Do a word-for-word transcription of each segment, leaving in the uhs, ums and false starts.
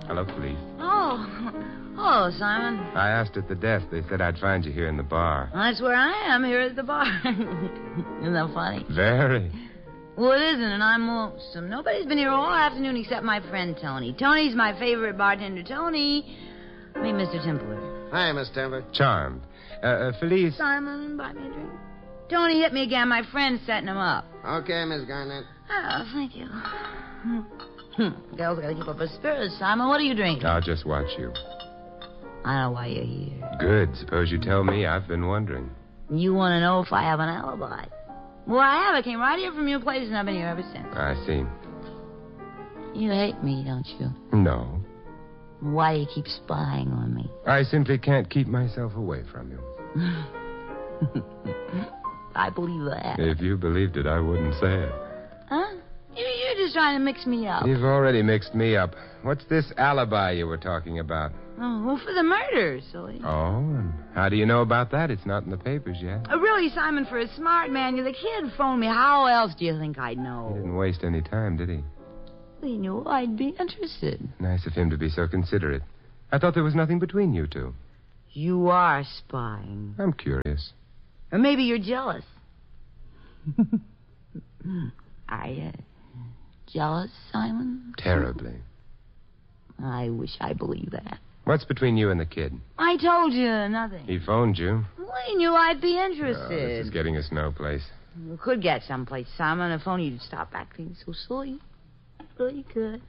Hello, police. Oh. Hello, Simon. I asked at the desk. They said I'd find you here in the bar. Well, that's where I am, here at the bar. Isn't that funny? Very. Well, it isn't, and I'm lonesome. Nobody's been here all afternoon except my friend Tony. Tony's my favorite bartender. Tony, meet Mister Templar. Hi, Miss Templar. Charmed. Uh, uh, Felice. Simon, buy me a drink. Tony hit me again. My friend's setting him up. Okay, Miss Garnett. Oh, thank you. Girls gotta keep up her spirits, Simon. What are you drinking? I'll just watch you. I know why you're here. Good. Suppose you tell me. I've been wondering. You want to know if I have an alibi? Well, I have. I came right here from your place, and I've been here ever since. I see. You hate me, don't you? No. Why do you keep spying on me? I simply can't keep myself away from you. I believe that. If you believed it, I wouldn't say it. Huh? You- You're just trying to mix me up. You've already mixed me up. What's this alibi you were talking about? Oh, well, for the murder, silly. Oh, and how do you know about that? It's not in the papers yet. Uh, really, Simon, for a smart man, you're the kid phoned me. How else do you think I'd He know? didn't waste any time, did he? He knew I'd be interested. Nice of him to be so considerate. I thought there was nothing between you two. You are spying. I'm curious. Or maybe you're jealous. Are you jealous, Simon? Terribly. I wish I believed that. What's between you and the kid? I told you nothing. He phoned you. Well, he knew I'd be Oh, interested. this is getting us no place. We could get someplace, Simon, if only you'd stop acting so silly. Really good.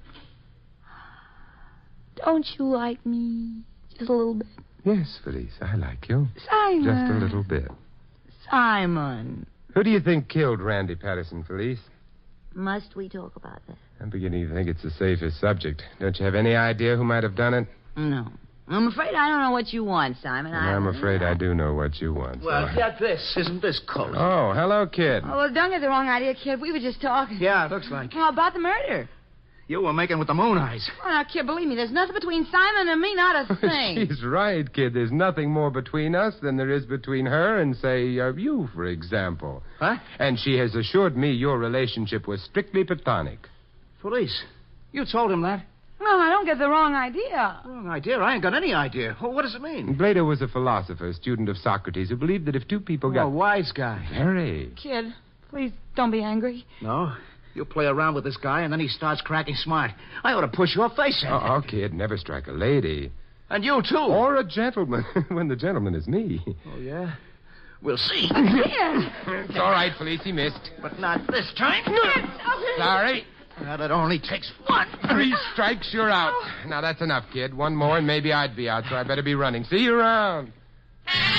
Don't you like me? Just a little bit. Yes, Felice, I like you. Simon. Just a little bit. Simon. Who do you think killed Randy Patterson, Felice? Must we talk about that? I'm beginning to think it's the safest subject. Don't you have any idea who might have done it? No. I'm afraid I don't know what you want, Simon. And I, I'm afraid I do know what you want. Well, so I- get this. Isn't this cozy? Oh, hello, kid. Oh, well, don't get the wrong idea, kid. We were just talking. Yeah, it looks like. Well, about the murder. You were making with the moon eyes. Oh, now, kid, believe me, there's nothing between Simon and me, not a thing. She's right, kid. There's nothing more between us than there is between her and, say, uh, you, for example. Huh? And she has assured me your relationship was strictly platonic. Police. You told him that. Well, I don't get the wrong idea. Wrong idea. I ain't got any idea. Well, what does it mean? Plato was a philosopher, student of Socrates, who believed that if two people Oh, got... a wise guy. Very. Kid, please don't be angry. No. You play around with this guy, and then he starts cracking smart. I ought to push your face in. Oh, oh, kid, never strike a lady. And you, too. Or a gentleman, when the gentleman is me. Oh, yeah? We'll see. It's all right, Felice, he missed. But not this time. Sorry. Well, it only takes one. Three strikes, you're out. Now, that's enough, kid. One more, and maybe I'd be out, so I better be running. See you around.